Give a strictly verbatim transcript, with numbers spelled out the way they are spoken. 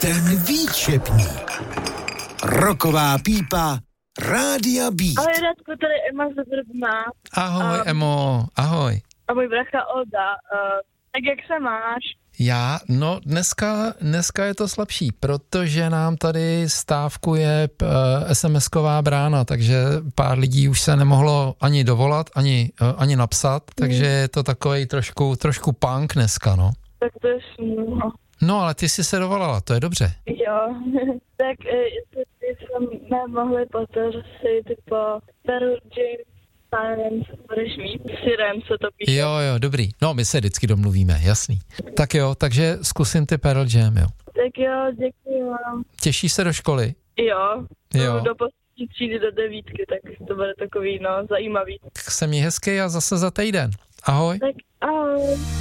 Ten výčepník. Roková pípa Rádia Beat. Ahoj Radku, tady Emma z Brna. Ahoj um, Emo, ahoj. A můj bracha Olda. Uh, tak jak se máš? Já, no dneska, dneska je to slabší, protože nám tady stávkuje uh, SMSková brána, takže pár lidí už se nemohlo ani dovolat, ani, uh, ani napsat, takže je to takovej trošku, trošku punk dneska, no. Tak to je smůla. No, ale ty jsi se dovolala, to je dobře. Jo, tak jestli jsme mohli potrsit po Pearl Jam Silence, budeš mít Siren, co to píše. Jo, jo, dobrý. No, my se vždycky domluvíme, jasný. Tak jo, takže zkusím ty Pearl Jam, jo. Tak jo, děkuji vám. Těšíš se do školy? Jo, jo. do poslední třídy do devítky, tak to bude takový, no, zajímavý. Tak se mi hezky a zase za týden. Ahoj. Tak ahoj.